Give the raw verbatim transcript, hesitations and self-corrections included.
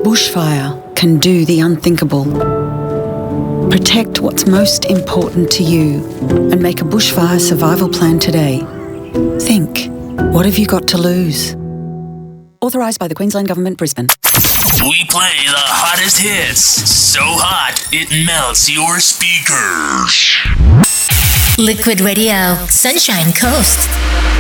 Bushfire can do the unthinkable. Protect what's most important to you and make a bushfire survival plan today. Think, what have you got to lose? Authorised by the Queensland Government, Brisbane. We play the hottest hits. So hot, it melts your speakers. Liquid Radio, Sunshine Coast.